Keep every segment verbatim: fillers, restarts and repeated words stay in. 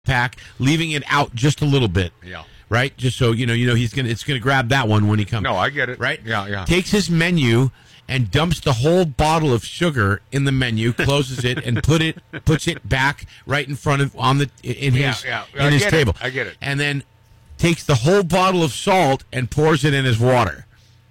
pack, leaving it out just a little bit. Yeah. Right? Just so you know, you know he's gonna it's gonna grab that one when he comes. No, I get it. Right? Yeah, yeah. Takes his menu and dumps the whole bottle of sugar in the menu, closes it, and put it puts it back right in front of on the in Yeah, his yeah. in I his get it. table. I get it. And then takes the whole bottle of salt and pours it in his water.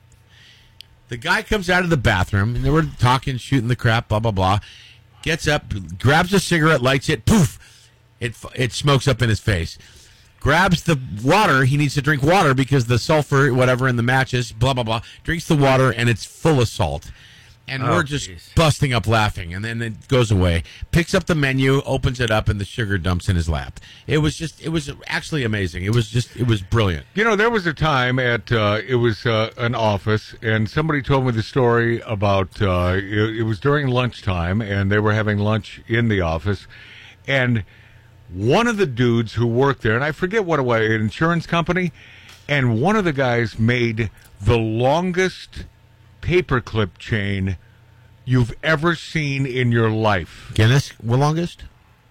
The guy comes out of the bathroom, and they were talking, shooting the crap, blah, blah, blah. Gets up, grabs a cigarette, lights it, poof, it it smokes up in his face. Grabs the water, he needs to drink water because the sulfur, whatever, in the matches, blah, blah, blah. Drinks the water, and it's full of salt. And Oh, we're just geez. busting up laughing, and then it goes away. Picks up the menu, opens it up, and the sugar dumps in his lap. It was just, it was actually amazing. It was just, it was brilliant. You know, there was a time at, uh, it was uh, an office, and somebody told me the story about, uh, it, it was during lunchtime, and they were having lunch in the office, and one of the dudes who worked there, and I forget what it was, an insurance company, and one of the guys made the longest paperclip chain you've ever seen in your life. Guinness, the longest?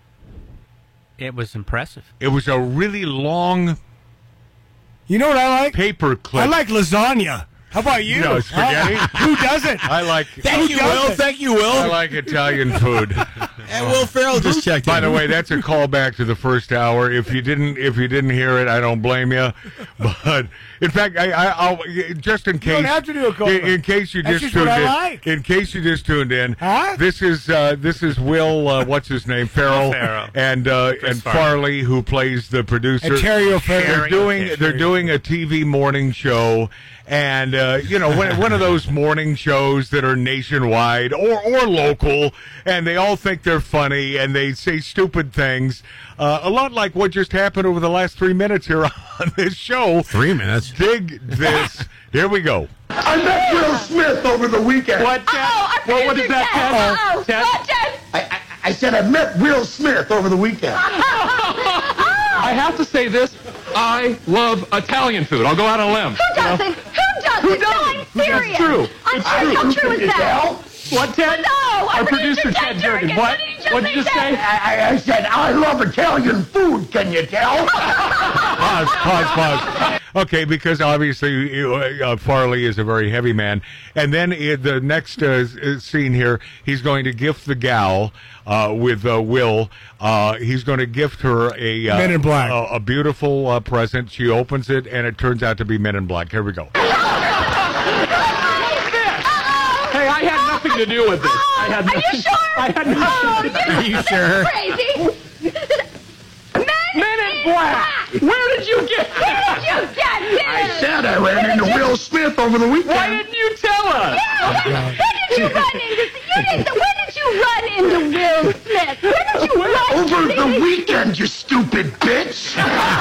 It was impressive. It was a really long You know what I like? paperclip. I like lasagna. How about you? No, spaghetti? Huh? Who doesn't? I like. Thank you, doesn't? Will. Thank you, Will. I like Italian food. And Will Ferrell just checked in. By the way, that's a callback to the first hour. If you didn't, if you didn't hear it, I don't blame you. But in fact, I, I, I'll just in case don't have to do a callback. in, in case you That's just just what tuned I in. like. In case you just tuned in, Huh? this is uh, this is Will. Uh, what's his name? Ferrell, Ferrell. and uh, and Farley. Farley, who plays the producer. Ontario Ferrell. They're Terry doing O'Terry. they're doing a T V morning show. And, uh, you know, one, one of those morning shows that are nationwide or, or local, and they all think they're funny, and they say stupid things. Uh, a lot like what just happened over the last three minutes here on this show. Three minutes. Dig this. Here we go. I met Will Smith over the weekend. What, Ted? Oh, our Well, what producer, did that, Ted. Ted? Oh, Ted? what, Ted? I, I, I said I met Will Smith over the weekend. I have to say this. I love Italian food. I'll go out on a limb. Who doesn't? Who doesn't? Who No, doesn't? I'm That's serious. true. I'm serious. How true is that? What, Ted? No, our Our producer, producer, Ted Ted Jurgen. Jurgen. What? What did he just What did you say, say? Ted? I, I, I said I love Italian food. Can you tell? Pause, pause, pause. Okay, because obviously you- uh, Farley is a very heavy man. And then in the next uh, s- scene here, he's going to gift the gal uh, with uh, Will. Uh, he's going to gift her a uh, Men in Black. a, a beautiful uh, present. She opens it, and it turns out to be Men in Black. Here we go. Hey, I had nothing to do with this. I had Are nothing. you sure? I had Oh, nothing. you're Are you sure? crazy. Men, Men in Black. Where did you get Where that? did you get this? I said I ran into Will Smith over the Why weekend. didn't you tell us? Yeah, when, when did you run into? You didn't, when did you run into Will Smith? When did you run Over into? the weekend, you stupid bitch.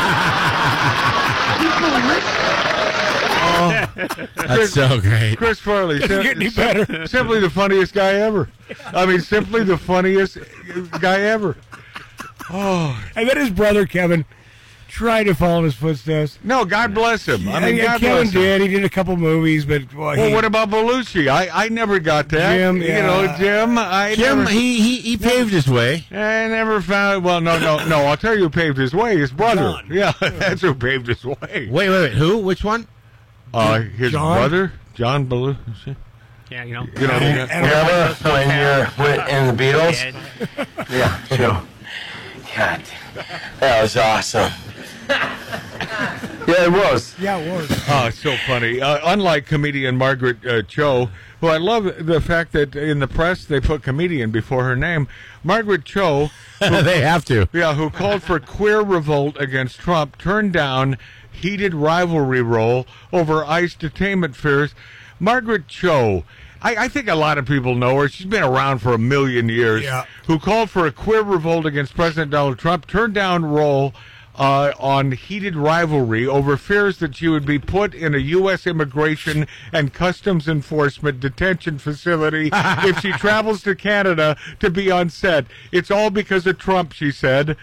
People listen. That's so great. Chris Farley, sim- get any better. simply the funniest guy ever. I mean, simply the funniest guy ever. I met his brother Kevin. Tried to follow in his footsteps. No, God bless him. I mean, yeah, God Kevin bless him. did. He did a couple movies, but well, Well, he, what about Belushi? I, I never got that. Jim, You yeah. know, Jim, I Jim, never, he, he, he paved his way. I never found. Well, no, no, no. I'll tell you who paved his way. His brother. John. Yeah, that's who paved his way. Wait, wait, wait. Who? Which one? Uh, his John? brother, John Belushi. Yeah, you know. You know, and- and- Remember when you're with, in the Beatles? Ted. Yeah, too. God, that was awesome. Yeah, it was. yeah, it was. Oh, it's so funny. Uh, unlike comedian Margaret uh, Cho, who I love the fact that in the press they put comedian before her name, Margaret Cho, They have to. yeah, who called for queer revolt against Trump, turned down heated rivalry role over ICE detainment fears. Margaret Cho, I, I think a lot of people know her. She's been around for a million years. Yeah. Who called for a queer revolt against President Donald Trump, turned down role uh, on heated rivalry over fears that she would be put in a U S immigration and customs enforcement detention facility if she travels to Canada to be on set. It's all because of Trump, she said.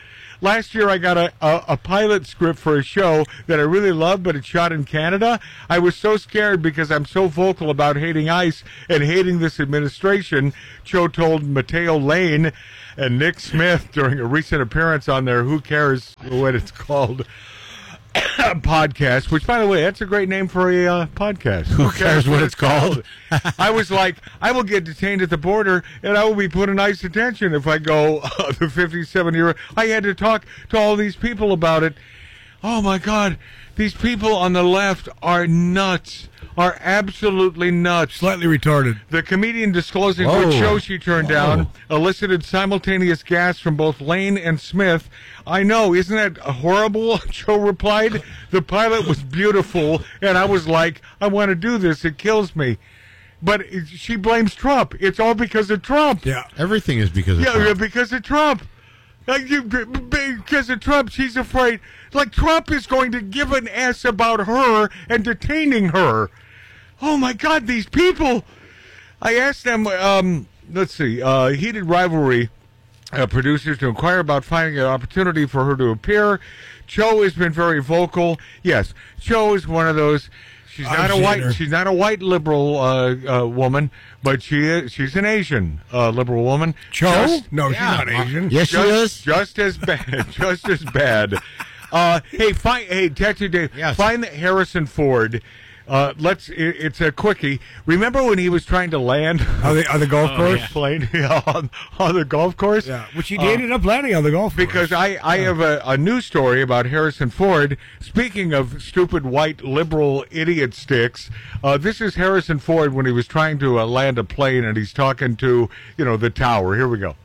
last year I got a, a, a pilot script for a show that I really love, but it's shot in Canada. I was so scared because I'm so vocal about hating ICE and hating this administration. Cho told Mateo Lane and Nick Smith during a recent appearance on their Who Cares What It's Called podcast, which, by the way, that's a great name for a uh, podcast. Who cares what it's called? I was like, I will get detained at the border, and I will be put in ICE detention if I go uh, the fifty-seven-year. I had to talk to all these people about it. Oh, my God. These people on the left are nuts, are absolutely nuts. Slightly retarded. The comedian disclosing Whoa. what show she turned Whoa. down elicited simultaneous gasps from both Lane and Smith. I know, isn't that horrible? Joe replied. The pilot was beautiful, and I was like, I want to do this. It kills me. But it, she blames Trump. It's all because of Trump. Yeah. Everything is because of Yeah, Trump. yeah, because of Trump. Like, you, because of Trump, she's afraid. Like, Trump is going to give an S about her and detaining her. Oh, my God, these people. I asked them, um, let's see, uh, heated rivalry uh, producers to inquire about finding an opportunity for her to appear. Cho has been very vocal. Yes, Cho is one of those. She's I've not a seen white. her. She's not a white liberal uh, uh, woman, but she is. She's an Asian uh, liberal woman. Cho? Just- no, yeah. she's not Asian. Yes, she just, is. just as bad. Just as bad. Uh, hey, find. Hey, Tattoo Dave. Yes. Find Harrison Ford. Uh, let's. It, it's a quickie. Remember when he was trying to land On the, on the golf course? a plane yeah, on, on the golf course? Yeah, which he ended up landing on the golf course. Because I, I have a, a news story about Harrison Ford. Speaking of stupid white liberal idiot sticks, uh, this is Harrison Ford when he was trying to uh, land a plane and he's talking to, you know, the tower. Here we go.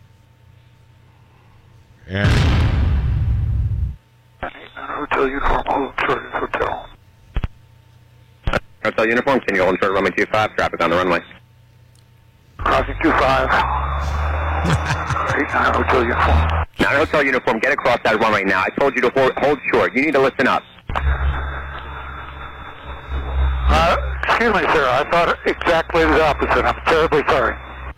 And Hotel uniform, hold short hotel. Hotel uniform, can you hold short runway two five, traffic on the runway. Crossing two five. Eight nine hotel uniform. Nine hotel uniform, get across that runway now. I told you to hold, hold short. You need to listen up. Uh, excuse me, sir. I thought exactly the opposite. I'm terribly sorry.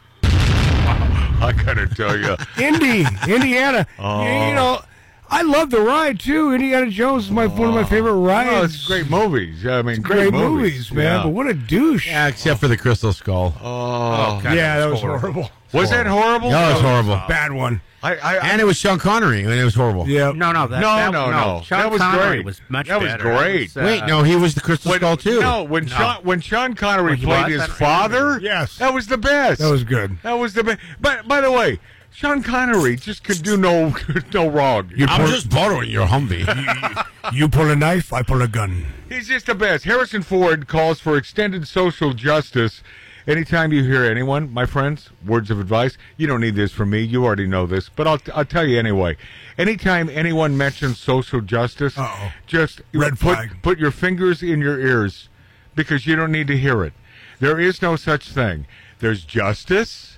I gotta tell you, Indy, Indiana. Oh. You, you know, I love the ride too. Indiana Jones is my one of my favorite rides. oh, it's great movies. I mean, Great, great, movies, man. Yeah. But what a douche. Yeah, except for the crystal skull. Oh, yeah, that was horrible. was that horrible? That was horrible. Bad one. I, I, I And it was Sean Connery, and it was horrible. Yeah. No, no, that, no, that, no, no. Sean That was Connery great. was much that was better. great. That was, uh, Wait, no, he was the crystal When- skull too. No, when No. Sean when Sean Connery When he played was, his I don't father, remember. Yes. that was the best. That was good. That was the best. But by the way, Sean Connery just could do no no wrong. You I'm pull, just borrowing your Humvee. you pull a knife, I pull a gun. He's just the best. Harrison Ford calls for extended social justice. Anytime you hear anyone, my friends, words of advice, you don't need this from me. You already know this, but I'll, I'll tell you anyway. Anytime anyone mentions social justice, Uh-oh. just Red put, flag. put your fingers in your ears because you don't need to hear it. There is no such thing. There's justice,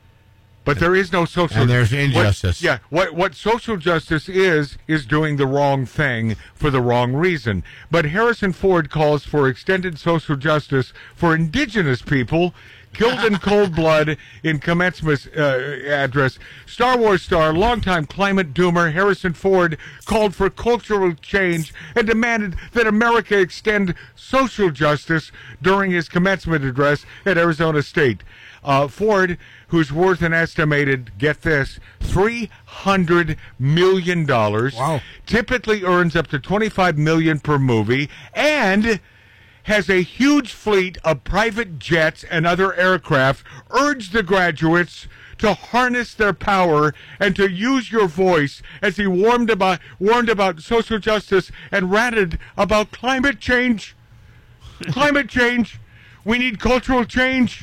but there is no social. And there's what- injustice. yeah, what what social justice is is doing the wrong thing for the wrong reason. But Harrison Ford calls for extended social justice for indigenous people killed in cold blood in commencement uh, address. Star Wars star, longtime climate doomer Harrison Ford called for cultural change and demanded that America extend social justice during his commencement address at Arizona State. Uh, Ford, who's worth an estimated, get this, three hundred million dollars, Wow. typically earns up to twenty-five million dollars per movie, and has a huge fleet of private jets and other aircraft, urged the graduates to harness their power and to use your voice as he warned about, warned about social justice and ranted about climate change. Climate change. We need cultural change.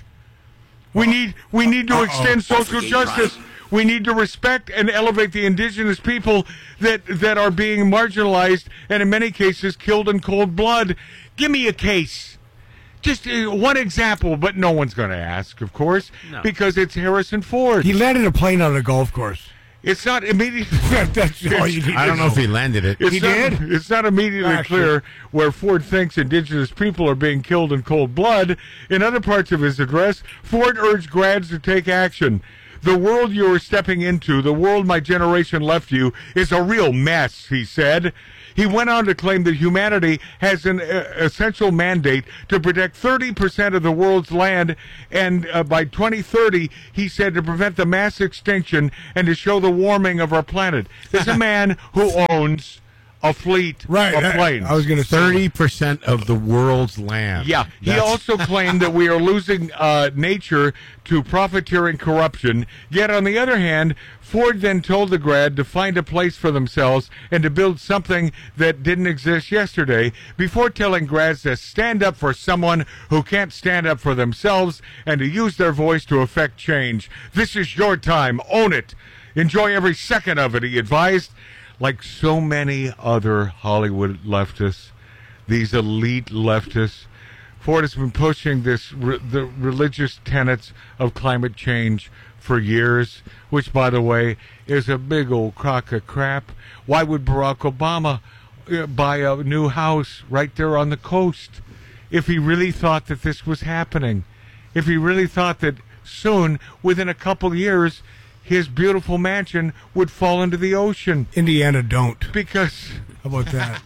We need we need to extend social justice. We need to respect and elevate the indigenous people that that are being marginalized and in many cases killed in cold blood. Give me a case. Just uh, one example, but no one's going to ask, of course, No. because it's Harrison Ford. He landed a plane on a golf course. It's not immediately. That's all you need. I don't know if he landed it. It's He not, did? It's not immediately Actually. clear where Ford thinks indigenous people are being killed in cold blood. In other parts of his address, Ford urged grads to take action. The world you are stepping into, the world my generation left you, is a real mess, he said. He went on to claim that humanity has an uh, essential mandate to protect thirty percent of the world's land, and uh, by twenty thirty, he said, to prevent the mass extinction and to show the warming of our planet. There's a man who owns a fleet Right, of I- planes. I was going to say Thirty percent of the world's land. Yeah, he That's- also claimed that we are losing uh, nature to profiteering corruption. Yet, on the other hand, Ford then told the grad to find a place for themselves and to build something that didn't exist yesterday, before telling grads to stand up for someone who can't stand up for themselves and to use their voice to affect change. This is your time. Own it. Enjoy every second of it, he advised. Like so many other Hollywood leftists, these elite leftists, Ford has been pushing this re- the religious tenets of climate change for years, which, by the way, is a big old crock of crap. Why would Barack Obama uh, buy a new house right there on the coast if he really thought that this was happening? If he really thought that soon, within a couple years, his beautiful mansion would fall into the ocean? Indiana don't. Because How about that?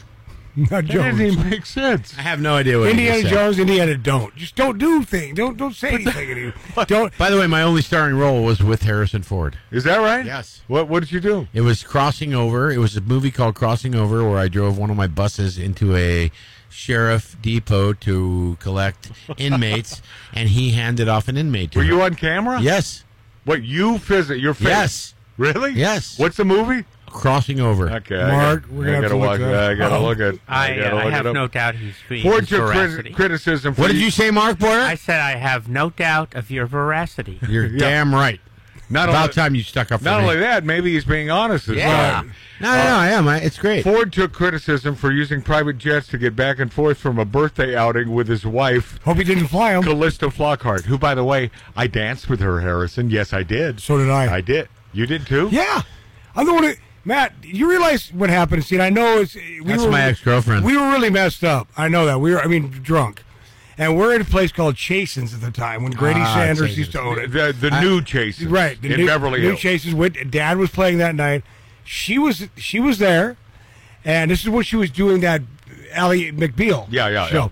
Not that Jones. doesn't even make sense. I have no idea what Indiana he said. Jones, Indiana don't. Just don't do things. Don't don't say anything. anymore. Don't. By the way, my only starring role was with Harrison Ford. Is that right? Yes. What What did you do? It was Crossing Over. It was a movie called Crossing Over, where I drove one of my buses into a sheriff depot to collect inmates, and he handed off an inmate to Were me. you on camera? Yes. What, you visit your face? Yes. Really? Yes. What's the movie? Crossing Over. Okay, Mark, I got, we're gonna I have gotta to look watch, that up. I gotta Oh. look at. I, gotta uh, I look have it up. no doubt he's free. Ford his took veracity. crit- criticism. For What did the- you say, Mark Porter? I said I have no doubt of your veracity. You're Yeah. damn right. Not About only, time you stuck up for not me. only that, maybe he's being honest as Yeah. well. No, no, no, I am. I, it's great. Ford took criticism for using private jets to get back and forth from a birthday outing with his wife, Hope he didn't fly him. Callista Flockhart, who, by the way, I danced with her, Harrison. Yes, I did. So did I. I did. You did too? Yeah, I'm the one. Who, Matt, you realize what happened? See, and I know it's. We That's were, my ex-girlfriend. We were really messed up. I know that. We were. I mean, drunk, and we're in a place called Chasen's at the time when Grady Ah, Sanders Chasen's. used to own it. The, the I- new Chases. Right, the in new, Beverly new Hills. Chases. With, Dad was playing that night. She was. She was there, and this is what she was doing. That Ally McBeal. Yeah, yeah, show,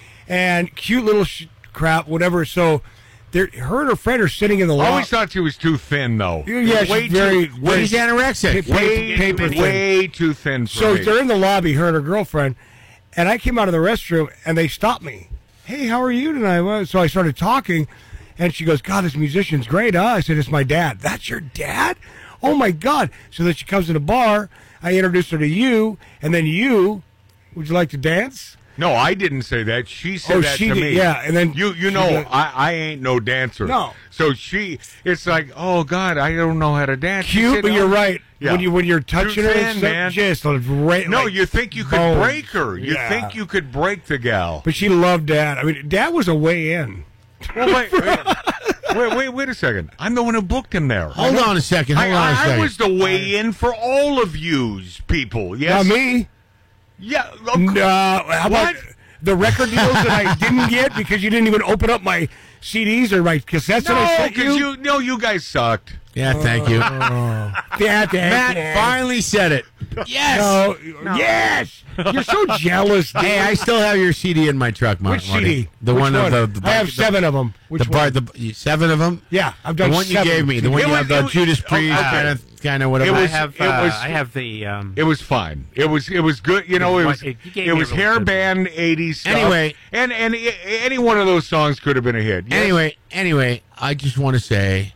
and cute little sh- crap, whatever. So, there, her and her friend are sitting in the I lobby. always thought she was too thin, though. Yeah, way she's very, too, very He's anorexic. pa- way, paper thin. way too thin for So me. they're in the lobby, her and her girlfriend, and I came out of the restroom, and they stopped me. Hey, how are you tonight? Well, so I started talking, and she goes, God, this musician's great, huh? I said, it's my dad. That's your dad? Oh, my God. So then she comes to the bar. I introduced her to you, and then you, would you like to dance? No, I didn't say that. She said Oh, that she to did, me. yeah, and then you you she know did- I, I ain't no dancer. No. So she, it's like, oh God, I don't know how to dance. She Cute, said, but "Oh." you're right. Yeah. When, you, when you're touching Too her, thin, and stuff, man. just right, No, like you think you could bones. break her. You Yeah. think you could break the gal. But she loved Dad. I mean, Dad was a way in. Well, wait, wait, wait, wait, wait a second. I'm the one who booked him there. Hold on a second. Hold I, on a I, second. I was the way in for all of yous people. Yes. Not me. Yeah. of No, course. how about What? the record deals that I didn't get because you didn't even open up my C Ds or my cassettes that I No, sent because you? you, no, you guys sucked. Yeah, thank you. Dad, Dad, Matt Dad. finally said it. Yes. No, yes. You're so jealous. Dude. Hey, I still have your C D in my truck, Mark. Which Marty. C D? The Which one, one? of the, the I have the- seven of them. Which the bar, one? the seven of them. Yeah, I've done The one seven. you gave me, the one It you was- have the it was- Judas Priest okay. kind of, kind of whatever. It I was- have. it Uh, was- I have the. Um, It was fine. It was it was good. You know, it was It- you gave it me a was little hair bit. band eighties stuff. Anyway. and and i- any one of those songs could have been a hit. Yes. Anyway, anyway, I just want to say,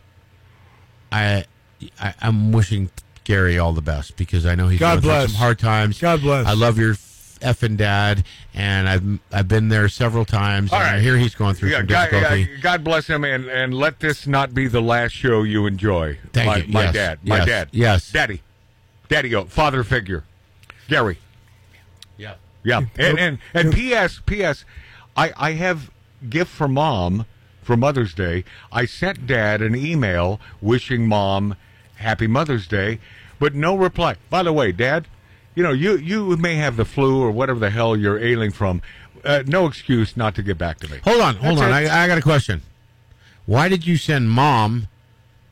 I, I, I'm wishing Gary all the best because I know he's God going through bless. some hard times. God bless. I love your effing dad, and I've I've been there several times, All and I right. hear he's going through Yeah, some God, difficulty. yeah, God bless him, and, and let this not be the last show you enjoy. Thank my, you. My Yes. dad. My Yes. dad. Yes. Daddy. Daddy, oh, father figure. Gary. Yeah. Yeah. And and, and P S P S I, I have gift for mom for Mother's Day. I sent Dad an email wishing Mom happy Mother's Day, but no reply. By the way, Dad, you know, you, you may have the flu or whatever the hell you're ailing from. Uh, no excuse not to get back to me. Hold on, hold That's on. it. I, I got a question. Why did you send Mom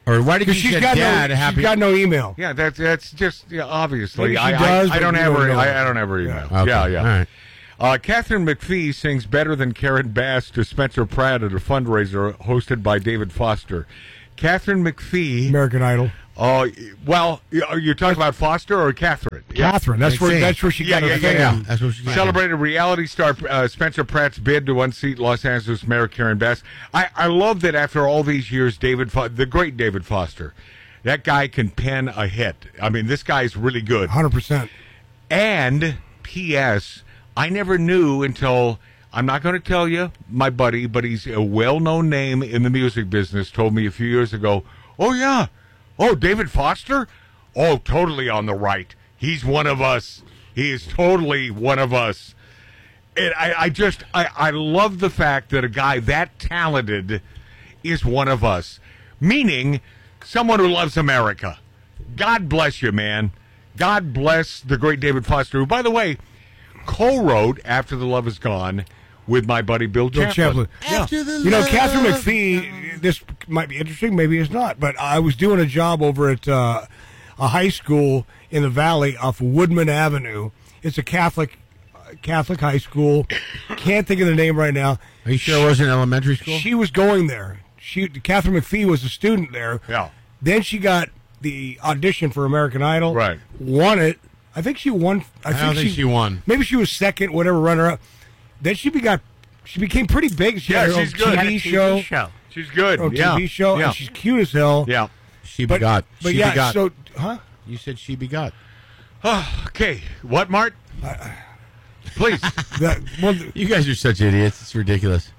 Or why did you Because she's say got dad? no, happy. she's got no email. Yeah, that's that's just yeah, obviously. Maybe she I, does, I, I but don't you ever don't know. I, I don't ever email. Okay. Yeah, yeah. All right. Uh, Catherine McPhee sings better than Karen Bass to Spencer Pratt at a fundraiser hosted by David Foster. Catherine McPhee. American Idol. Oh, well, are you talking about Foster or Catherine? Catherine. That's where. That's where she Yeah, got yeah, her yeah, fame. yeah. That's what she got. Celebrated reality star uh, Spencer Pratt's bid to unseat Los Angeles Mayor Karen Bass. I, I love that after all these years, David, Fo- the great David Foster, that guy can pen a hit. I mean, this guy's really good. one hundred percent. And P S I never knew until, I'm not going to tell you, my buddy, but he's a well-known name in the music business, told me a few years ago, oh, yeah, oh, David Foster? Oh, totally on the right. He's one of us. He is totally one of us. And I, I just, I, I love the fact that a guy that talented is one of us. Meaning, someone who loves America. God bless you, man. God bless the great David Foster, who, by the way, co-wrote After the Love Is Gone with my buddy Bill Bill Champlin. Champlin. Yeah. You know, Catherine McPhee, this might be interesting, maybe it's not, but I was doing a job over at uh, a high school in the Valley off Woodman Avenue. It's a Catholic Catholic high school. Can't think of the name right now. Are you sure it wasn't elementary school? She was going there. She Catherine McPhee was a student there. Yeah. Then she got the audition for American Idol. Right. Won it. I think she won. I, I think don't think she won. Maybe she was second, whatever, runner-up. Then she got, she became pretty big. She Yeah, had her she's own good. T Had a V T V show. show. She's good. Her yeah. T V show, Yeah. and she's cute as hell. yeah. She But, begot. but she yeah, begot. so, huh? You said she begot. Okay. What, Mart? Please. That, well, You guys are such idiots. It's ridiculous.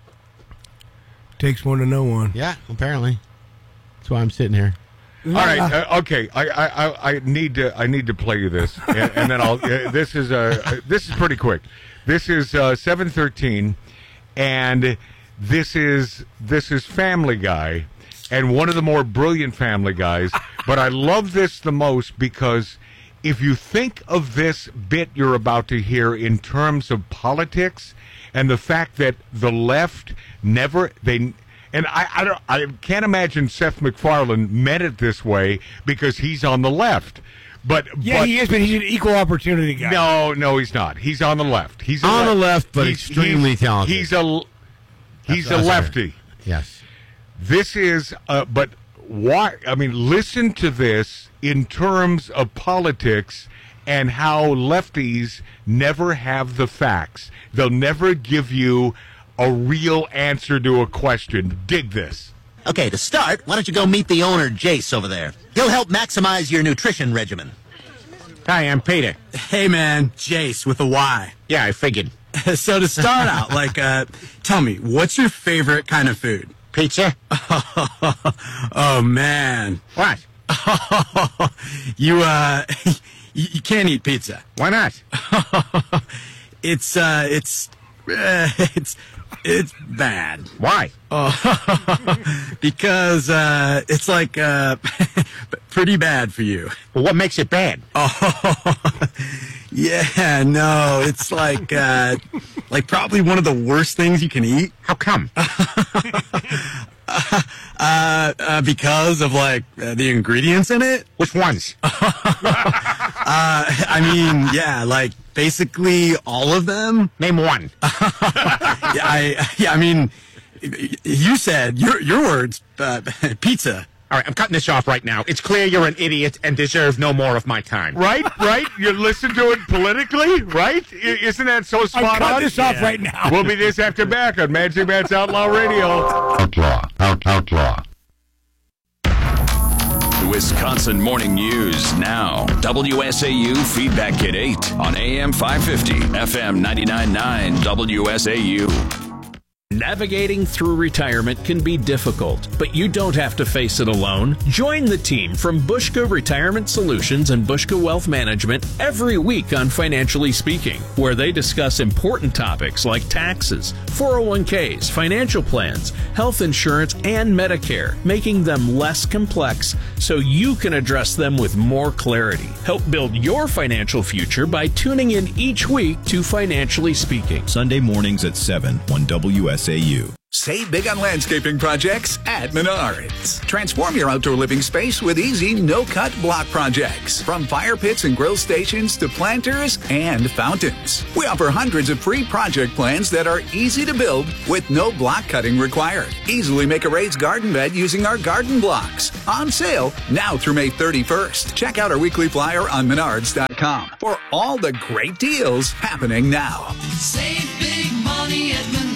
takes one to know one. Yeah, apparently. That's why I'm sitting here. All right. Uh, okay. I, I I I need to I need to play you this, and, and then I'll. Uh, this is uh, uh, this is pretty quick. This is uh, seven thirteen, and this is this is Family Guy, and one of the more brilliant Family Guys. But I love this the most because if you think of this bit you're about to hear in terms of politics, and the fact that the left never they. And I, I, don't, I can't imagine Seth MacFarlane meant it this way because he's on the left. But Yeah, but, he is, but he's an equal opportunity guy. No, no, he's not. He's on the left. He's a On the left, but he's- extremely he's- talented. He's a he's That's a what I lefty. Yes. This is, uh, but why? I mean, listen to this in terms of politics and how lefties never have the facts. They'll never give you a real answer to a question. Dig this. Okay, to start, why don't you go meet the owner, Jace, over there? He'll help maximize your nutrition regimen. Hi, I'm Peter. Hey, man, Jace with a Y. Yeah, I figured. So to start out, like, uh, tell me, what's your favorite kind of food? Pizza? Oh, man. What? you, uh, you, you can't eat pizza. Why not? It's, uh, it's, uh, it's, it's bad. Why? Oh, because, uh, it's like, uh, pretty bad for you. Well, what makes it bad? Oh, yeah, no, it's like, uh, like probably one of the worst things you can eat. How come? uh, uh, because of like uh, the ingredients in it. Which ones? uh, I mean, yeah, like basically all of them. Name one. yeah, I, yeah, I mean, you said your your words, uh, pizza. All right, I'm cutting this off right now. It's clear you're an idiot and deserve no more of my time. Right, right? You listen to it politically, right? I- Isn't that so spot I'm cutting on? this off right now. We'll be this after back on Magic Matt's Outlaw Radio. Outlaw, out, outlaw. Wisconsin Morning News now. W S A U Feedback Kit eight on A M five fifty, F M ninety-nine point nine W S A U. Navigating through retirement can be difficult, but you don't have to face it alone. Join the team from Bushka Retirement Solutions and Bushka Wealth Management every week on Financially Speaking, where they discuss important topics like taxes, four oh one k's, financial plans, health insurance, and Medicare, making them less complex so you can address them with more clarity. Help build your financial future by tuning in each week to Financially Speaking. Sunday mornings at seven on W S A U. Save big on landscaping projects at Menards. Transform your outdoor living space with easy, no-cut block projects. From fire pits and grill stations to planters and fountains. We offer hundreds of free project plans that are easy to build with no block cutting required. Easily make a raised garden bed using our garden blocks. On sale now through May thirty-first. Check out our weekly flyer on menards dot com for all the great deals happening now. Save big money at Menards.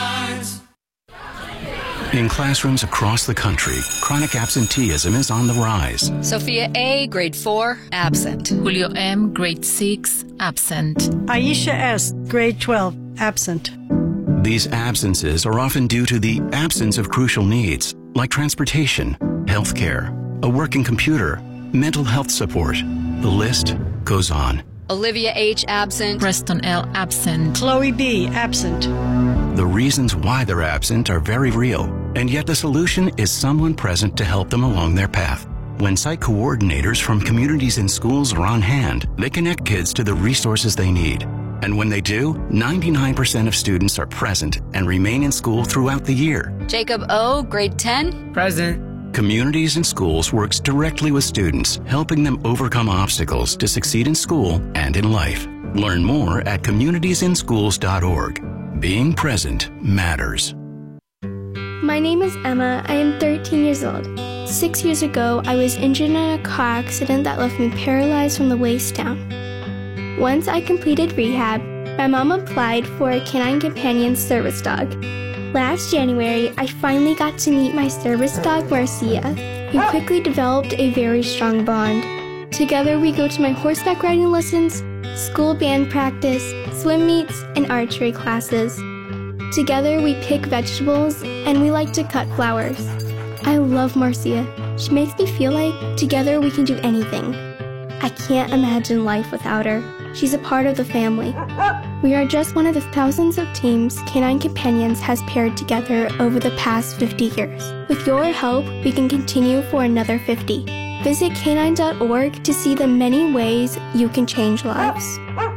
In classrooms across the country, chronic absenteeism is on the rise. Sophia A., grade four, absent. Julio M., grade six, absent. Aisha S., grade twelve, absent. These absences are often due to the absence of crucial needs, like transportation, health care, a working computer, mental health support. The list goes on. Olivia H., absent. Preston L., absent. Chloe B., absent. The reasons why they're absent are very real, and yet the solution is someone present to help them along their path. When site coordinators from communities and schools are on hand, they connect kids to the resources they need. And when they do, ninety-nine percent of students are present and remain in school throughout the year. Jacob O., grade ten, present. Communities and Schools works directly with students, helping them overcome obstacles to succeed in school and in life. Learn more at communities in schools dot org. Being present matters. My name is Emma. I am thirteen years old. Six years ago, I was injured in a car accident that left me paralyzed from the waist down. Once I completed rehab, my mom applied for a Canine Companion service dog. Last January, I finally got to meet my service dog, Marcia. We quickly developed a very strong bond. Together, we go to my horseback riding lessons, school band practice, swim meets, and archery classes. Together, we pick vegetables, and we like to cut flowers. I love Marcia. She makes me feel like together we can do anything. I can't imagine life without her. She's a part of the family. We are just one of the thousands of teams Canine Companions has paired together over the past fifty years. With your help, we can continue for another fifty. Visit canine dot org to see the many ways you can change lives.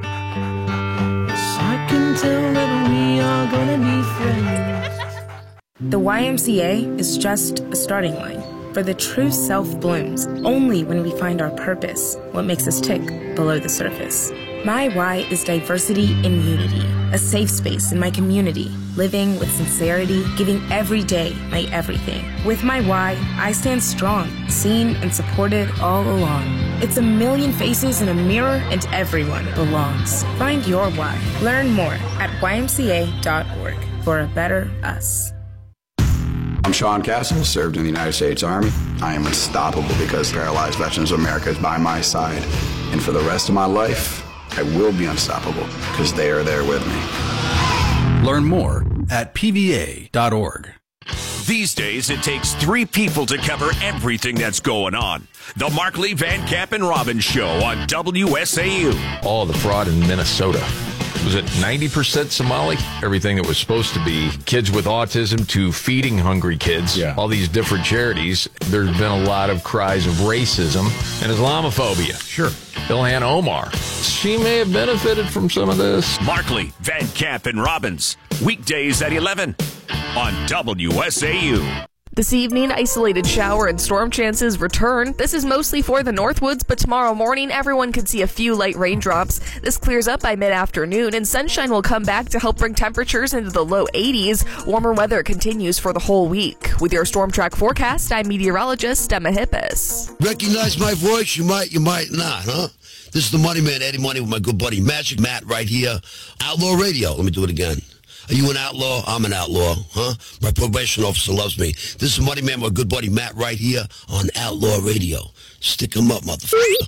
I can tell that we are gonna be friends. The Y M C A is just a starting line. For the true self blooms only when we find our purpose, what makes us tick below the surface. My Y is diversity in unity, a safe space in my community, living with sincerity, giving every day my everything. With my Y, I stand strong, seen and supported all along. It's a million faces in a mirror and everyone belongs. Find your Y. Learn more at Y M C A dot org for a better us. I'm Sean Castle, served in the United States Army. I am unstoppable because Paralyzed Veterans of America is by my side. And for the rest of my life, I will be unstoppable because they are there with me. Learn more at P V A dot org. These days, it takes three people to cover everything that's going on. The Markley, Van Camp, and Robbins Show on W S A U. Oh, the fraud in Minnesota. Was it ninety percent Somali? Everything that was supposed to be kids with autism to feeding hungry kids. Yeah. All these different charities. There's been a lot of cries of racism and Islamophobia. Sure. Ilhan Omar. She may have benefited from some of this. Markley, Van Camp, and Robbins. Weekdays at eleven on W S A U. This evening, isolated shower and storm chances return. This is mostly for the Northwoods, but tomorrow morning, everyone could see a few light raindrops. This clears up by mid-afternoon, and sunshine will come back to help bring temperatures into the low eighties. Warmer weather continues for the whole week. With your Storm Track forecast, I'm meteorologist Emma Hippis. Recognize my voice? You might, you might not, huh? This is the Money Man, Eddie Money, with my good buddy Magic Matt right here. Outlaw Radio. Let me do it again. Are you an outlaw? I'm an outlaw, huh? My probation officer loves me. This is Money Man, my good buddy Matt, right here on Outlaw Radio. Stick him up, motherfucker.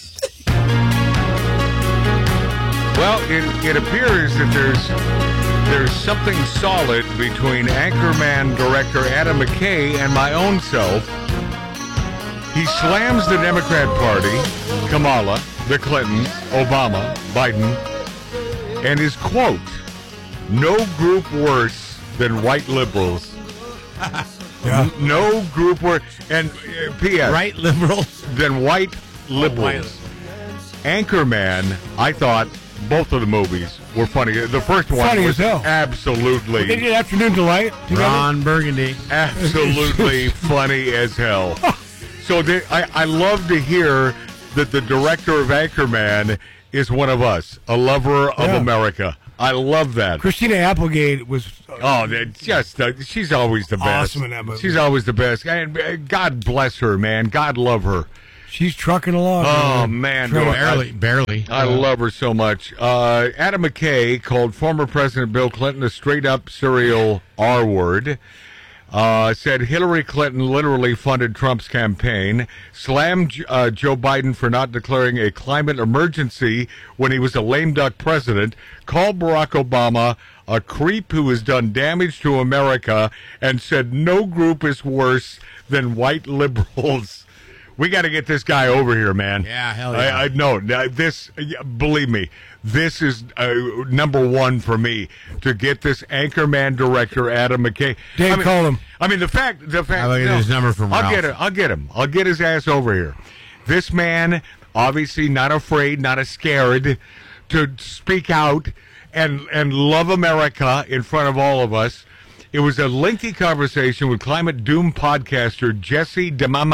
Well, it, it appears that there's there's something solid between Anchorman director Adam McKay and my own self. He slams the Democrat Party, Kamala, the Clintons, Obama, Biden, and his quote, "No group worse than white liberals." Yeah. No group worse. And uh, P S Right liberals? Than white liberals. Oh, Anchorman, I thought both of the movies were funny. The first one Funny was as hell. absolutely They did Afternoon Delight. together? Ron Burgundy. absolutely funny as hell. So they, I, I love to hear that the director of Anchorman is one of us, a lover of Yeah. America. I love that. Christina Applegate was. Oh, that just uh, she's always the best. Awesome in that movie. She's always the best. And uh, God bless her, man. God love her. She's trucking along. Oh man, Trucking- no, Barely, I, barely. I love her so much. Uh, Adam McKay called former President Bill Clinton a straight-up serial R-word. Uh, said Hillary Clinton literally funded Trump's campaign, slammed uh, Joe Biden for not declaring a climate emergency when he was a lame duck president, called Barack Obama a creep who has done damage to America, and said no group is worse than white liberals. We got to get this guy over here, man. Yeah, hell yeah. I, I know. Now, this, believe me, this is uh, number one for me, to get this Anchorman director, Adam McKay. Dave, I mean, call him. I mean, the fact, the fact. I'll get his number from I'll Ralph. get it. I'll get him. I'll get his ass over here. This man, obviously not afraid, not as scared to speak out and and love America in front of all of us. It was a lengthy conversation with climate doom podcaster Jesse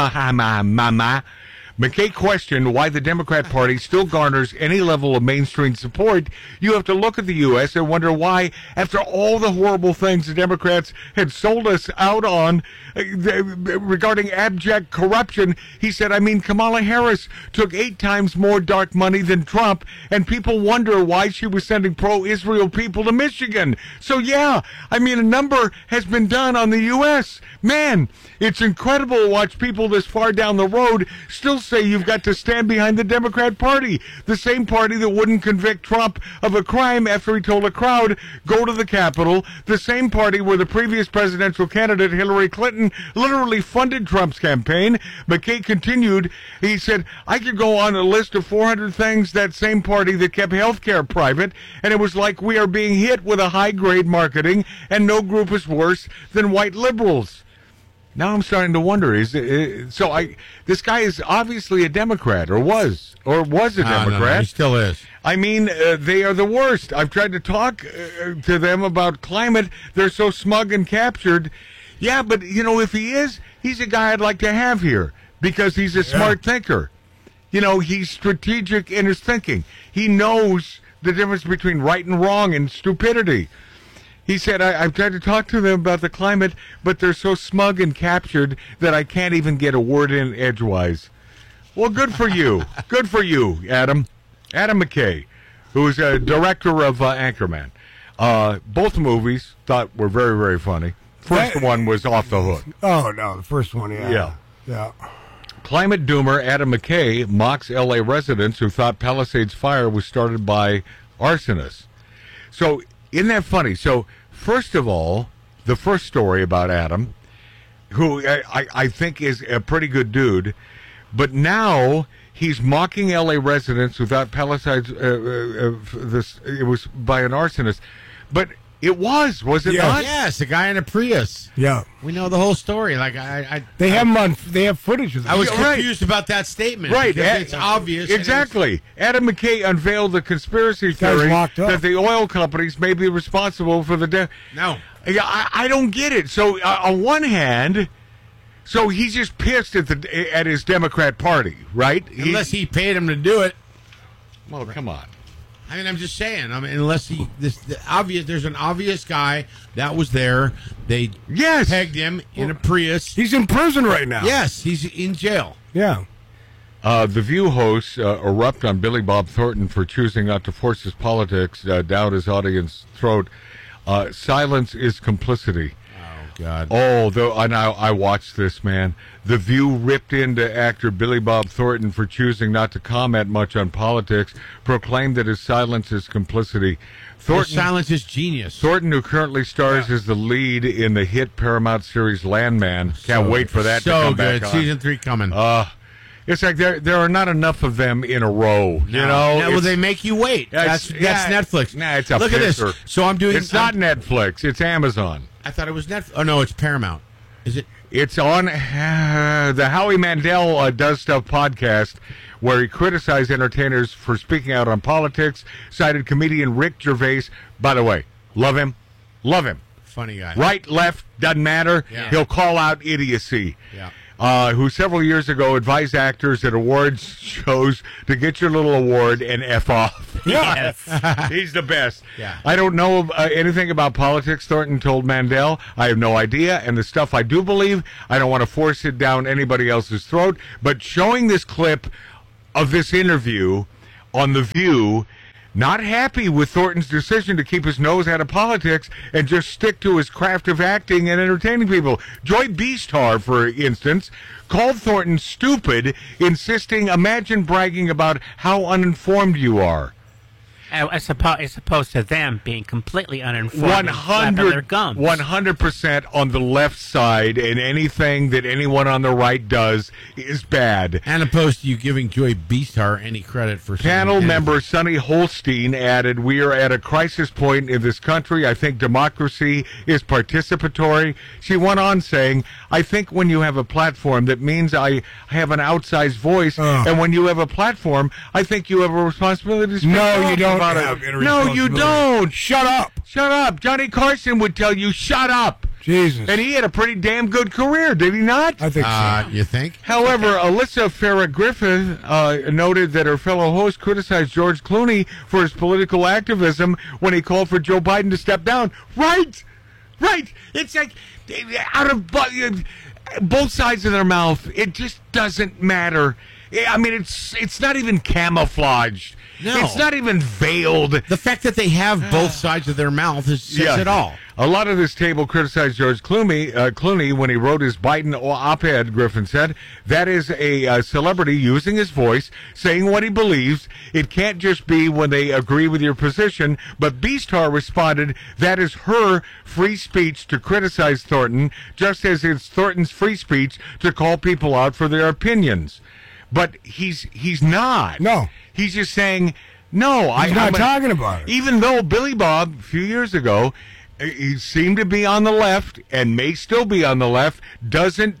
DeMama. McKay questioned why the Democrat Party still garners any level of mainstream support. You have to look at the U S and wonder why, after all the horrible things the Democrats had sold us out on uh, the, regarding abject corruption, he said, I mean, Kamala Harris took eight times more dark money than Trump, and people wonder why she was sending pro-Israel people to Michigan. So, yeah, I mean, a number has been done on the U S. Man, it's incredible to watch people this far down the road still say you've got to stand behind the Democrat Party, the same party that wouldn't convict Trump of a crime after he told a crowd, go to the Capitol, the same party where the previous presidential candidate, Hillary Clinton, literally funded Trump's campaign. McKay continued, he said, I could go on a list of four hundred things that same party that kept health care private, and it was like we are being hit with a high-grade marketing, and no group is worse than white liberals. Now I'm starting to wonder, is it, so I, this guy is obviously a Democrat, or was, or was a No, no, no, Democrat. he still is. I mean, uh, they are the worst. I've tried to talk uh, to them about climate. They're so smug and captured. Yeah, but, you know, if he is, he's a guy I'd like to have here, because he's a smart thinker. You know, he's strategic in his thinking. He knows the difference between right and wrong and stupidity. He said, I, I've tried to talk to them about the climate, but they're so smug and captured that I can't even get a word in edgewise. Well, good for you. Good for you, Adam. Adam McKay, who is a director of uh, Anchorman. Uh, both movies thought were very, very funny. First That- one was off the hook. Oh, no, the first one, yeah. Yeah. Yeah. Climate doomer Adam McKay mocks L A residents who thought Palisades fire was started by arsonists. So, isn't that funny? So, first of all, the first story about Adam, who I, I, I think is a pretty good dude, but now he's mocking L A residents who thought Palisades, uh, uh, uh, this, it was by an arsonist. But it was, was it Yeah. not? Yes, the guy in a Prius. Yeah. We know the whole story. Like I, I They I, have them on, they have footage of them. I was Yeah, right. confused about that statement. Right, because Ad- it's obvious. and Exactly. Adam McKay unveiled the conspiracy guy's theory locked up. that the oil companies may be responsible for the death. it's- No. Yeah, I, I don't get it. So uh, on one hand, so he's just pissed at the at his Democrat Party, right? Unless he paid him to do it. Well, come on. I mean, I'm just saying. I mean, unless he, this the obvious, there's an obvious guy that was there. They yes pegged him in a Prius. He's in prison right now. Yes, he's in jail. Yeah. Uh, the View hosts uh, erupt on Billy Bob Thornton for choosing not to force his politics uh, down his audience's throat. Uh, silence is complicity. Oh God. Oh, though I now I watched this, man. The View ripped into actor Billy Bob Thornton for choosing not to comment much on politics, proclaimed that his silence is complicity. Thornton, His silence is genius. Thornton, who currently stars as the lead in the hit Paramount series Landman, can't So- wait for that so to come good. back on. Season three coming. Uh, it's like there there are not enough of them in a row. You know, No, well, It's- they make you wait. That's It's- that's yeah, Netflix. Nah, it's a Look at this. pisser. So I'm doing. It's not I'm- Netflix. It's Amazon. I thought it was Netflix. Oh no, it's Paramount. Is it? It's on uh, the Howie Mandel uh, Does Stuff podcast, where he criticized entertainers for speaking out on politics, cited comedian Rick Gervais. By the way, love him. Love him. Funny guy. Right, left, doesn't matter. Yeah. He'll call out idiocy. Yeah. Uh, who several years ago advised actors at awards shows to get your little award and F off. Yes. He's the best. Yeah. I don't know uh, anything about politics, Thornton told Mandel. I have no idea. And the stuff I do believe, I don't want to force it down anybody else's throat. But showing this clip of this interview on The View, not happy with Thornton's decision to keep his nose out of politics and just stick to his craft of acting and entertaining people. Joy Beastar, for instance, called Thornton stupid, insisting, imagine bragging about how uninformed you are. As opposed, as opposed to them being completely uninformed. one and flapping their hundred gums. one hundred percent on the left side, and anything that anyone on the right does is bad. And opposed to you giving Joy Beastar any credit for Panel something. member Sonny Holstein added, we are at a crisis point in this country. I think democracy is participatory. She went on saying, I think when you have a platform, that means I have an outsized voice. Oh. And when you have a platform, I think you have a responsibility to speak No, up you don't about have it. any No, you responsibility. don't. Shut up. Shut up. Johnny Carson would tell you, shut up. Jesus. And he had a pretty damn good career, did he not? I think Uh, so. you think? However, Alyssa Farah Griffith uh, noted that her fellow host criticized George Clooney for his political activism when he called for Joe Biden to step down. Right, right. It's like out of both sides of their mouth. It just doesn't matter. I mean, it's it's not even camouflaged. No. It's not even veiled. The fact that they have both sides of their mouth is, says Yeah. it all. A lot of this table criticized George Clooney, uh, Clooney when he wrote his Biden op-ed, Griffin said. That is a uh, celebrity using his voice, saying what he believes. It can't just be when they agree with your position. But Beastar responded, that is her free speech to criticize Thornton, just as it's Thornton's free speech to call people out for their opinions. But he's he's not. No. He's just saying, no. I, He's not I'm a- talking about it. Even though Billy Bob, a few years ago, he seemed to be on the left and may still be on the left, doesn't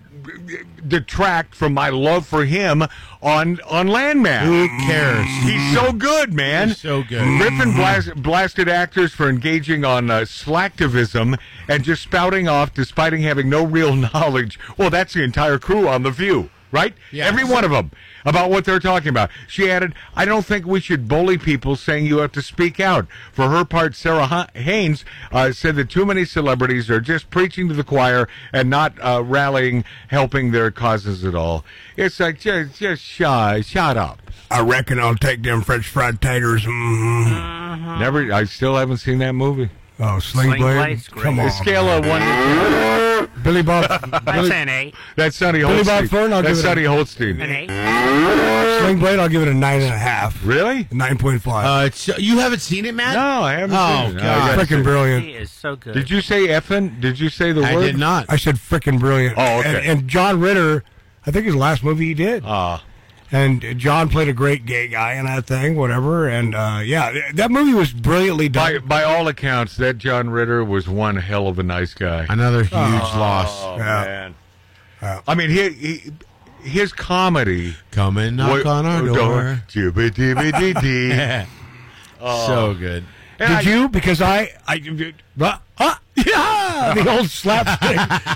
detract from my love for him on on Landman. Who cares? He's so good, man. He's so good. Griffin blast, blasted actors for engaging on uh, slacktivism and just spouting off despite having no real knowledge. Well, that's the entire crew on The View, right? Yes. Every one of them about what they're talking about. She added, I don't think we should bully people saying you have to speak out. For her part, Sarah Ha- Haynes uh, said that too many celebrities are just preaching to the choir and not uh, rallying, helping their causes at all. It's like, just, just shut, shut up. I reckon I'll take them French fried taters. Mm-hmm. Never, I still haven't seen that movie. Oh, Sling, Sling Blade? Blade's great. Come on. The scale of one to Billy Bob. That's Billy, an eight. That's Sonny Billy Holstein. Bob Thornton, I'll That's give it a- Sonny Holstein. An eight. Sling Blade, I'll give it a nine and a half. Really? Nine point five. Uh, it's, you haven't seen it, Matt? No, I haven't Oh, seen it. God. I got- Frickin' brilliant. He is so good. Did you say effing? Did you say the I word? did not. I said frickin' brilliant. Oh, okay. And, and John Ritter, I think his last movie he did. Ah. And John played a great gay guy in that thing, whatever. And uh, yeah, that movie was brilliantly By, done. by all accounts, that John Ritter was one hell of a nice guy. Another huge Oh, loss. Yeah. man. Yeah. I mean, he, he, his comedy. Come and knock wa- on our door. Jibba-dibba-dee-dee. So good. And Did I- you? Because I, I, uh, uh, yeah, the old slapstick.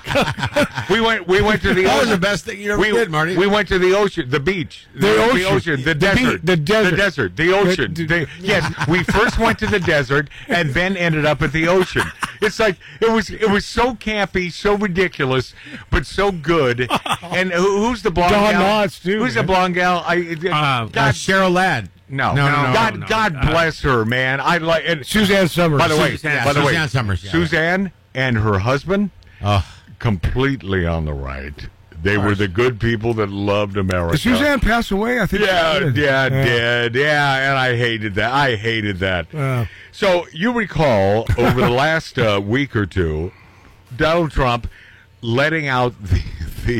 We went. We went to the That was ocean. the best thing you ever we, did, Marty. We went to the ocean, the beach, the, The the ocean. the, The desert, be- the desert. the desert, the ocean. The- The- yes, we first went to the desert and then ended up at the ocean. It's like it was. It was so campy, so ridiculous, but so good. And who, who's the blonde Don gal? Knotts, too, Who's the man. blonde gal? I Uh, God, uh, Cheryl Ladd. no, no, no, no, God, no. God Uh, bless her, man. I like. And Suzanne Summers. by the way, Suzanne- by the way, Suzanne Summers, yeah. Suzanne and her husband. Oh, Completely on the right. They were the good people that loved America. Did Suzanne pass away? I think. Yeah, she did. yeah, did. Yeah, and I hated that. I hated that. Uh, So you recall over the last uh, week or two, Donald Trump letting out the, the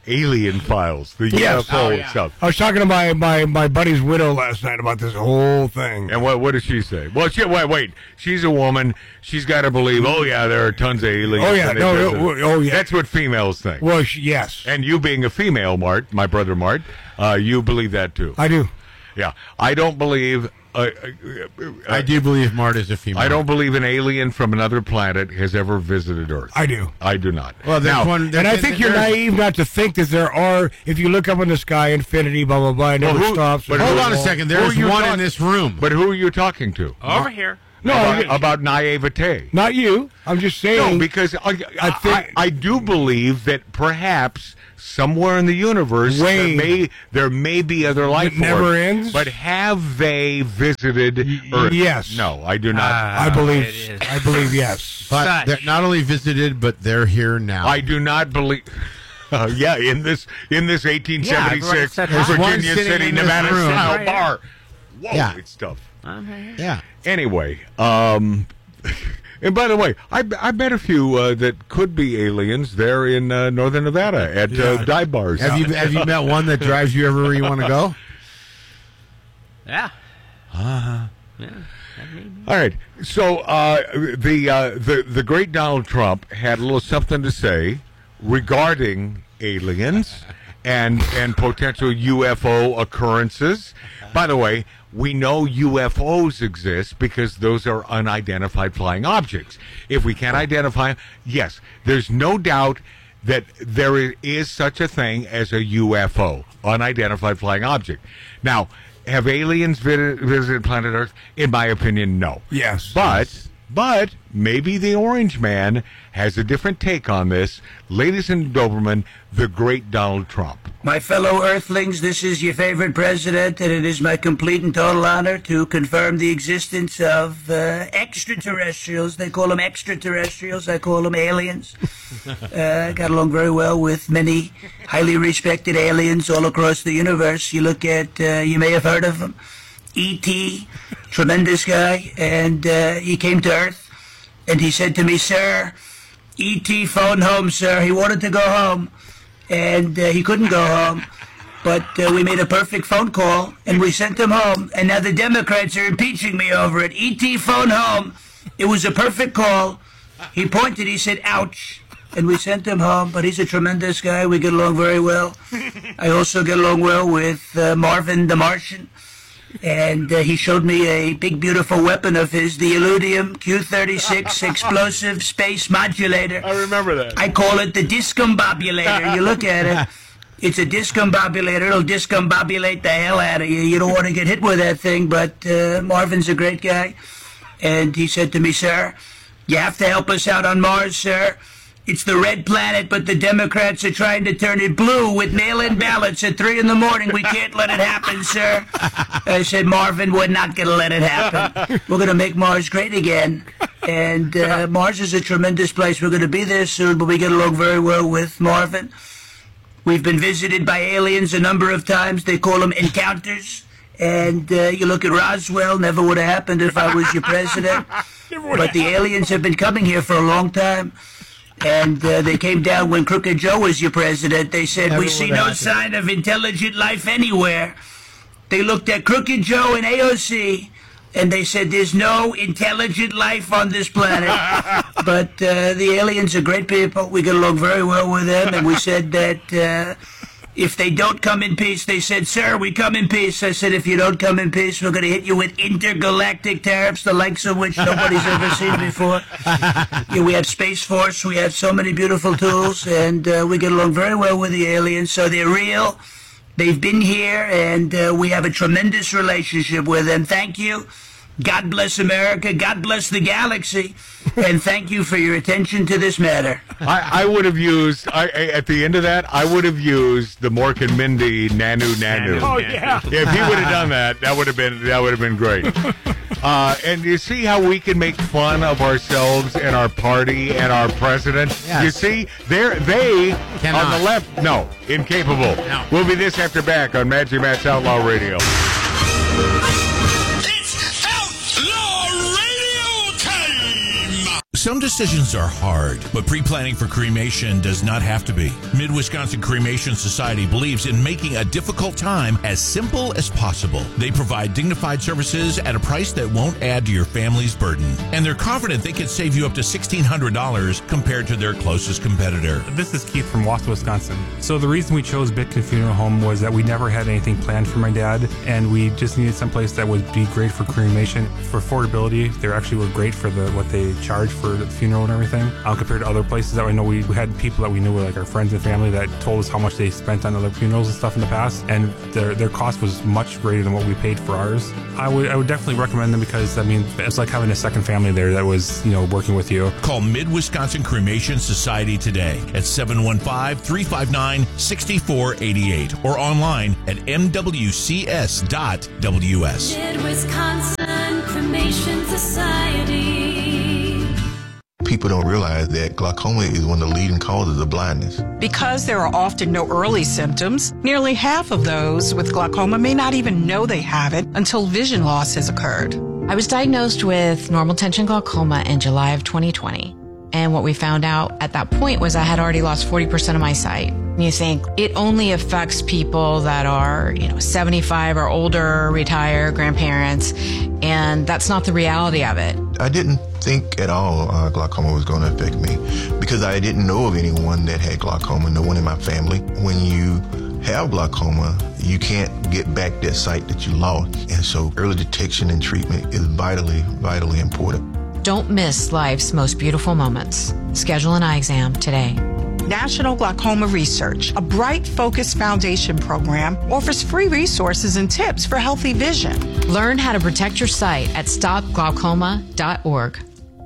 alien files, the Yes. U F O Oh, yeah. stuff. I was talking to my, my, my buddy's widow last night about this whole thing. And what what does she say? Well, she, wait, wait. She's a woman. She's got to believe, oh, yeah, there are tons of aliens. Oh, yeah. and they No, visit. no, oh, yeah. That's what females think. Well, she, yes. And you being a female, Mart, my brother Mart, uh, you believe that too. I do. Yeah. I don't believe... Uh, uh, I do believe Mart is a female. I don't believe an alien from another planet has ever visited Earth. I do. I do not. Well, there's now, one, And I think you're naive not to think that there are, if you look up in the sky, infinity, blah, blah, blah, it never Well, who- stops. but Hold who- on a second. who are There's you one talk- in this room. But who are you talking to? Over here. No, about, I- about naivete. Not you. I'm just saying. No, because I, I, I think- I, I do believe that perhaps somewhere in the universe there Wayne. may there may be other life It never forms. ends? But have they visited Earth? yes. No, I do not. I believe. I believe yes. But Such. they're not only visited, but they're here now. I do not believe. Uh, yeah, in this in this eighteen seventy-six Yeah, everybody said one Virginia sitting City, in this Nevada room. style Right. bar. Whoa, Yeah. it's tough. Yeah. Anyway, um, and by the way, I, I met a few uh, that could be aliens there in uh, northern Nevada at uh, Yeah. dive bars. Have you have you met one that drives you everywhere you want to go? Yeah. Uh-huh. Yeah. that may be. All right. So uh, the uh, the the great Donald Trump had a little something to say regarding aliens and and potential U F O occurrences. By the way, we know U F Os exist because those are unidentified flying objects. If we can't identify them, yes, there's no doubt that there i- is such a thing as a U F O, unidentified flying object. Now, have aliens vid- visited planet Earth? In my opinion, no. Yes. But, but maybe the Orange Man has a different take on this. Ladies and Doberman, the great Donald Trump. My fellow Earthlings, this is your favorite president, and it is my complete and total honor to confirm the existence of uh, extraterrestrials. They call them extraterrestrials. I call them aliens. Uh, I got along very well with many highly respected aliens all across the universe. You look at, uh, you may have heard of them, E T, tremendous guy, and uh, he came to Earth, and he said to me, "Sir, E T phoned home, sir. He wanted to go home, and uh, he couldn't go home. But uh, we made a perfect phone call, and we sent him home. And now the Democrats are impeaching me over it. E T phoned home. It was a perfect call. He pointed. He said, 'Ouch.' And we sent him home. But he's a tremendous guy. We get along very well. I also get along well with uh, Marvin the Martian. And uh, he showed me a big, beautiful weapon of his, the Illudium Q thirty-six explosive space modulator. I remember that. I call it the discombobulator. You look at it, it's a discombobulator. It'll discombobulate the hell out of you. You don't want to get hit with that thing, but uh, Marvin's a great guy. And he said to me, "Sir, you have to help us out on Mars, sir. It's the red planet, but the Democrats are trying to turn it blue with mail-in ballots at three in the morning. We can't let it happen, sir." I said, "Marvin, we're not going to let it happen. We're going to make Mars great again. And uh, Mars is a tremendous place. We're going to be there soon, but we get along very well with Marvin. We've been visited by aliens a number of times. They call them encounters. And uh, you look at Roswell, never would have happened if I was your president. But the aliens have been coming here for a long time. And uh, they came down when Crooked Joe was your president. They said, Never "We see would no happen." sign of intelligent life anywhere." They looked at Crooked Joe and A O C, and they said, "There's no intelligent life on this planet." But uh, the aliens are great people. We get along very well with them. And we said that uh, if they don't come in peace, they said, "Sir, we come in peace." I said, "If you don't come in peace, we're going to hit you with intergalactic tariffs, the likes of which nobody's ever seen before." Yeah, we have Space Force. We have so many beautiful tools, and uh, we get along very well with the aliens. So they're real. They've been here, and uh, we have a tremendous relationship with them. Thank you. God bless America. God bless the galaxy. And thank you for your attention to this matter. I, I would have used I, I- at the end of that. I would have used the Mork and Mindy Nanu Nanu. Oh, yeah. If he would have done that, that would have been that would have been great. Uh, and you see how we can make fun of ourselves and our party and our president. Yes. You see, they're they Cannot. on the left. No, incapable. No. We'll be this after back on Magic Matt's Outlaw Radio. Some decisions are hard, but pre-planning for cremation does not have to be. Mid-Wisconsin Cremation Society believes in making a difficult time as simple as possible. They provide dignified services at a price that won't add to your family's burden. And they're confident they can save you up to sixteen hundred dollars compared to their closest competitor. This is Keith from Wausau, Wisconsin. So the reason we chose Bitkin Funeral Home was that we never had anything planned for my dad, and we just needed someplace that would be great for cremation. For affordability, they actually were great for the what they charge for the funeral and everything, um, compared to other places that we know. We, we had people that we knew were like our friends and family that told us how much they spent on other funerals and stuff in the past, and their their cost was much greater than what we paid for ours. I would I would definitely recommend them because, I mean, it's like having a second family there that was, you know, working with you. Call Mid-Wisconsin Cremation Society today at seven one five, three five nine, six four eight eight or online at m w c s dot w s. Mid-Wisconsin Cremation Society. People don't realize that glaucoma is one of the leading causes of blindness. Because there are often no early symptoms, nearly half of those with glaucoma may not even know they have it until vision loss has occurred. I was diagnosed with normal tension glaucoma in July of twenty twenty. And what we found out at that point was I had already lost forty percent of my sight. You think it only affects people that are, you know, seventy-five or older, retired, grandparents, and that's not the reality of it. I didn't think at all uh, glaucoma was going to affect me because I didn't know of anyone that had glaucoma, no one in my family. When you have glaucoma, you can't get back that sight that you lost. And so early detection and treatment is vitally, vitally important. Don't miss life's most beautiful moments. Schedule an eye exam today. National Glaucoma Research, a Bright Focus Foundation program, offers free resources and tips for healthy vision. Learn how to protect your sight at stop glaucoma dot org.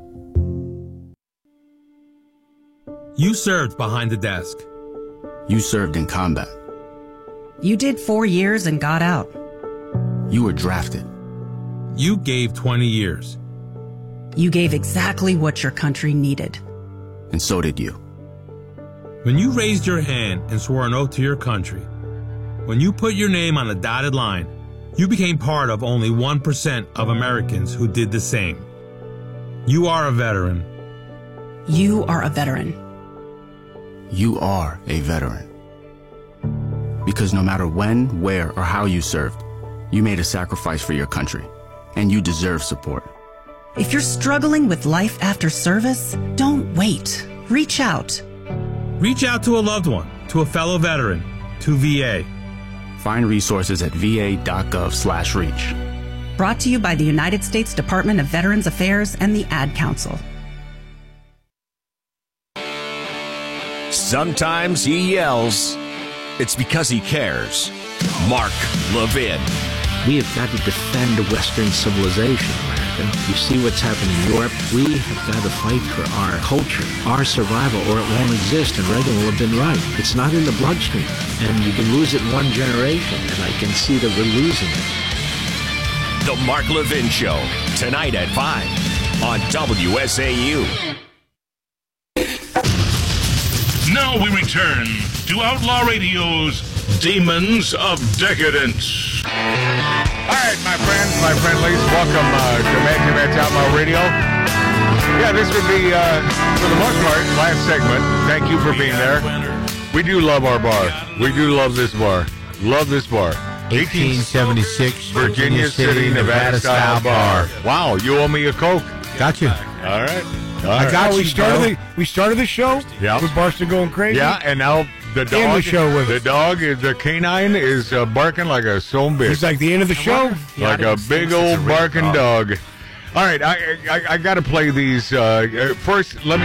You served behind the desk. You served in combat. You did four years and got out. You were drafted. You gave twenty years. You gave exactly what your country needed. And so did you. When you raised your hand and swore an oath to your country, when you put your name on a dotted line, you became part of only one percent of Americans who did the same. You are a veteran. You are a veteran. You are a veteran. Because no matter when, where, or how you served, you made a sacrifice for your country, and you deserve support. If you're struggling with life after service, don't wait. Reach out. Reach out to a loved one, to a fellow veteran, to V A. Find resources at v a dot gov slash reach. Brought to you by the United States Department of Veterans Affairs and the Ad Council. Sometimes he yells. It's because he cares. Mark Levin. We have got to defend Western civilization, America. You see what's happening in Europe. We have got to fight for our culture, our survival, or it won't exist, and Reagan will have been right. It's not in the bloodstream, and you can lose it in one generation, and I can see that we're losing it. The Mark Levin Show, tonight at five on W S A U. Now we return to Outlaw Radio's Demons of Decadence. All right, my friends, my friendlies, welcome uh, to Magic Matt's Outlaw Radio. Yeah, this would be, uh, for the most part, last segment. Thank you for being there. We do love our bar. We do love this bar. Love this bar. eighteen seventy-six Virginia City, Nevada style bar. Wow, you owe me a Coke. Got you. All right. All I right. got we started the, we started the show yeah. with Barston going crazy. Yeah, and now the dog. End the show with the us. dog is the canine is uh, barking like a son bitch. He's like the end of the show, like a big old barking dog. All right, I I, I got to play these uh, first. Let me.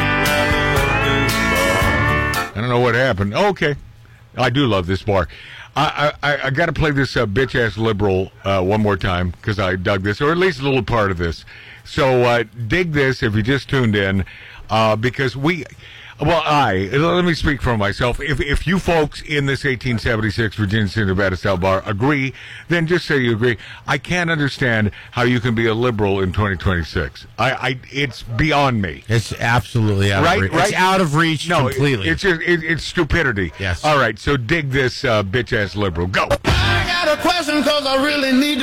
I don't know what happened. Okay, I do love this bar. I I, I got to play this uh, bitch ass liberal uh, one more time because I dug this, or at least a little part of this. So uh, dig this if you just tuned in, uh, because we, well, I, let me speak for myself. If if you folks in this eighteen seventy-six Virginia City, Nevada style bar agree, then just say you agree. I can't understand how you can be a liberal in twenty twenty-six. I, I it's beyond me. It's absolutely out right, of reach. Right? It's out of reach no, completely. It, it's just, it, it's stupidity. Yes. All right, so dig this uh, bitch ass liberal. Go. I got a question because I really need to